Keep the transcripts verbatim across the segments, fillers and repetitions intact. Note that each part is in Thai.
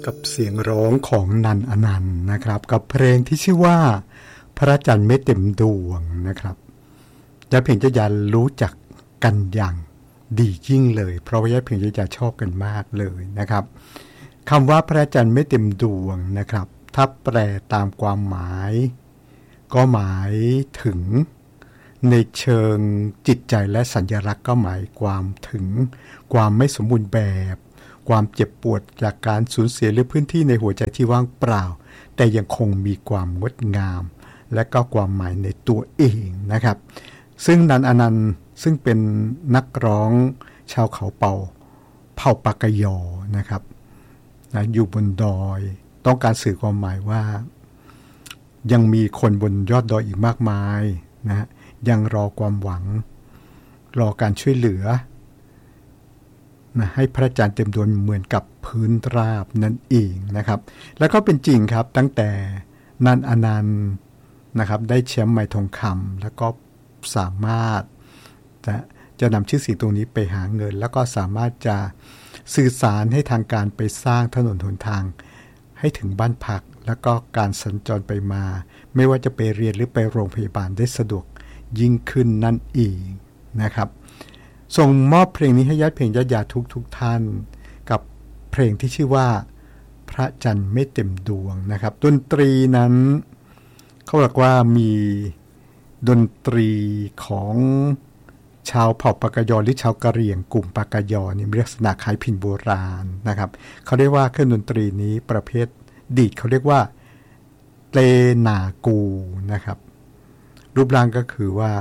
กับเสียงร้องของนันอนันต์นะครับกับเพลงที่ชื่อว่าพระจันทร์ไม่เต็มดวงนะครับยายเพียงจะยันรู้จักกันอย่างดียิ่งเลยเพราะว่ายายเพียงจะยันชอบกันมากเลยนะครับคำว่าพระจันทร์ไม่เต็มดวงนะครับถ้าแปลตามความหมายก็หมายถึงในเชิงจิตใจและสัญลักษณ์ก็หมายความถึงความไม่สมบูรณ์แบบความเจ็บปวดจากการสูญเสียหรือพื้นที่ในหัวใจที่ว่างเปล่าแต่ยังคงมีความงดงามและก็ความหมายในตัวเองนะครับซึ่งนันอนันต์ซึ่งเป็นนักร้องชาวเขาเป่าเผ่าปากยอนะครับนะอยู่บนดอยต้องการสื่อความหมายว่ายังมีคนบนยอดดอยอีกมากมายนะยังรอความหวังรอการช่วยเหลือนะให้พระจันทร์เต็มดวงเหมือนกับพื้นราบนั่นเองนะครับแล้วก็เป็นจริงครับตั้งแต่นันอนันต์นะครับได้แชมป์ไมค์ทองคำแล้วก็สามารถจะจะนำชื่อเสียงตรงนี้ไปหาเงินแล้วก็สามารถจะสื่อสารให้ทางการไปสร้างถนนหนทางให้ถึงบ้านพักแล้วก็การสัญจรไปมาไม่ว่าจะไปเรียนหรือไปโรงพยาบาลได้สะดวกยิ่งขึ้นนั่นเองนะครับส่งมอบเพลงนี้ให้ญาติเพลงญาติญาติทุกทุกท่านกับเพลงที่ชื่อว่าพระจันทร์ไม่เต็มดวงนะครับดนตรีนั้นเขาบอกว่ามีดนตรีของชาวเผ่าปากยอหรือชาวกะเหรี่ยงกลุ่มปากยอนี่มีลักษณะคล้ายพิณโบราณนะครับเขาเรียกว่าเครื่องดนตรีนี้ประเภทดีดเขาเรียกว่าเตนากูนะครับรูปร่างก็คือว่า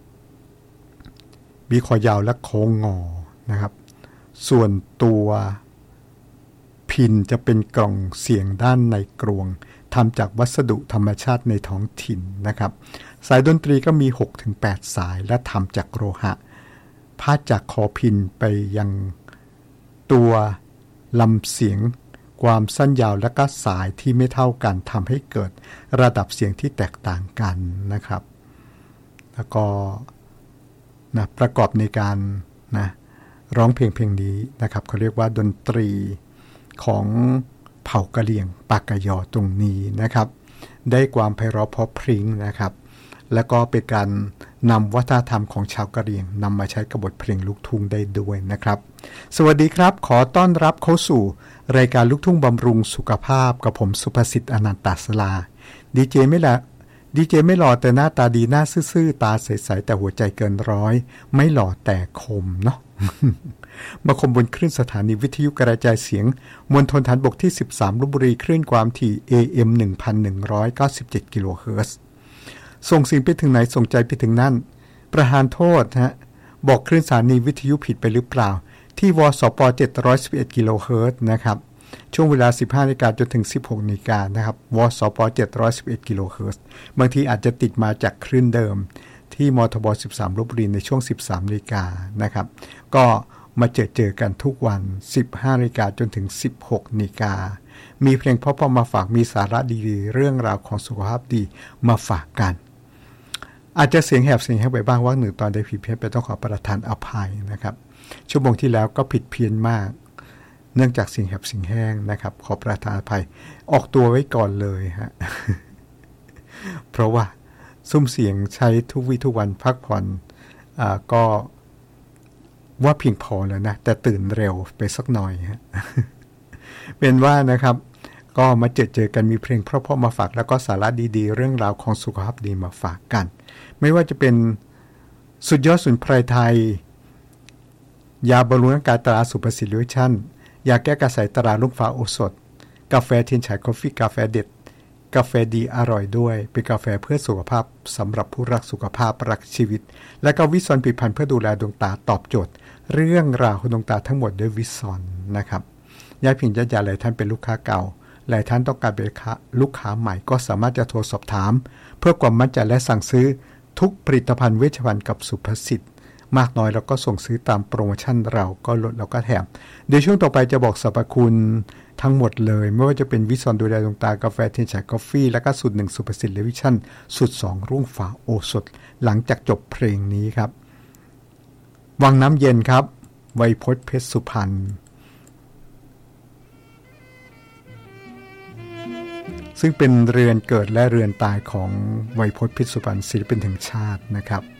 มีคอยาวและโค้งงอนะครับส่วนตัวพินจะเป็นกล่องเสียงด้านในกรวงทำจากวัสดุธรรมชาติในท้องถิ่นนะครับสายดนตรีก็มี หกถึงแปด สายและทำจากโลหะพาดจากคอพินไปยังตัวลำเสียงความสั้นยาวและก็สายที่ไม่เท่ากันทำให้เกิดระดับเสียงที่แตกต่างกันนะครับแล้วก็นะประกอบในการนะร้องเพลงเพลงนี้นะครับเขาเรียกว่าดนตรีของเผ่ากะเหรี่ยงปากยอตรงนี้นะครับได้ความไพเราะเพราะพริ้งนะครับแล้วก็เป็นการนำวัฒนธรรมของชาวกะเหรี่ยงนำมาใช้กับบทเพลงลูกทุ่งได้ด้วยนะครับสวัสดีครับขอต้อนรับเข้าสู่รายการลูกทุ่งบำรุงสุขภาพกับผมสุภสิทธิ์อนันตศราดีเจไม่ละดีเจไม่หล่อแต่หน้าตาดีหน้าซื่อๆตาใสๆแต่หัวใจเกินร้อยไม่หล่อแต่คมเนาะ มาคมบนคลื่นสถานีวิทยุกระจายเสียงมณฑลฐานบกที่สิบสามลพบุรีคลื่นความถี่ เอ เอ็ม หนึ่งพันหนึ่งร้อยเก้าสิบเจ็ด กิโลเฮิรตซ์ส่งสิ่งไปถึงไหนส่งใจไปถึงนั่นประธานโทษฮะบอกคลื่นสถานีวิทยุผิดไปหรือเปล่าที่วสปเจ็ดร้อยสิบเอ็ดกิโลเฮิรตซ์นะครับช่วงเวลา สิบห้านาฬิกา จนถึง สิบหกนาฬิกานะครับวสปเจ็ดร้อยสิบเอ็ดกิโลเฮิรตซ์บางทีอาจจะติดมาจากคลื่นเดิมที่มทบสิบสามลพบุรีในช่วง สิบสามนาฬิกานะครับก็มาเจอเจอกันทุกวัน สิบห้านาฬิกา จนถึง สิบหกนาฬิกามีเพลงเพราะๆมาฝากมีสาระดีๆเรื่องราวของสุขภาพดีมาฝากกันอาจจะเสียงแหบเสียงแห้งไปบ้างว่าหนึ่งตอนได้ผิดเพี้ยนไปต้องขอประทานอภัยนะครับชั่วโมงที่แล้วก็ผิดเพี้ยนมากเนื่องจากเสียงแหบเสียงแห้งนะครับขอประทานอภัยออกตัวไว้ก่อนเลยฮะ เพราะว่าซุ้มเสียงใช้ทุกวี่ทุกวันพักผ่อนอ่าก็ว่าเพียงพอแล้วนะแต่ตื่นเร็วไปสักหน่อยฮะ เป็นว่านะครับก็มาเจอเจอกันมีเพลงเพราะๆมาฝากแล้วก็สาระดีๆเรื่องราวของสุขภาพดีมาฝากกันไม่ว่าจะเป็นสุดยอดสมุนไพรไทยยาบำรุงร่างกายตราสุภสิทธิ์ลิวชั่นยาแก้กระสายตราลูกฟ้าโอสถกาแฟเทียนฉายคอฟฟี่กาแฟเด็ดกาแฟดีอร่อยด้วยเป็นกาแฟเพื่อสุขภาพสำหรับผู้รักสุขภาพรักชีวิตและก็วิซอนผลิตภัณฑ์เพื่อดูแลดวงตาตอบโจทย์เรื่องราวของดวงตาทั้งหมดด้วยวิซอนนะครับญาติพี่ญาติญาติหลายท่านเป็นลูกค้าเก่าหลายท่านต้องการเป็นลูกค้าใหม่ก็สามารถจะโทรสอบถามเพื่อความมั่นใจและสั่งซื้อทุกผลิตภัณฑ์เวชภัณฑ์กับสุภสิทธิ์มากน้อยเราก็ส่งซื้อตามโปรโมชั่นเราก็ลดเราก็แถมเดี๋ยวช่วงต่อไปจะบอกสรรพคุณทั้งหมดเลยไม่ว่าจะเป็นวิซอนดูแลดวงตากาแฟเทียนฉายกาแฟและก็สูตรหนึ่งสุภสิทธิ์เลวิชั่นสูตรสองรุ่งฟ้าโอสถหลังจากจบเพลงนี้ครับวังน้ำเย็นครับไวยพจน์เพชรสุพรรณซึ่งเป็นเรือนเกิดและเรือนตายของไวยพจน์พิษสุวรรณศิลปินแห่งชาตินะครับ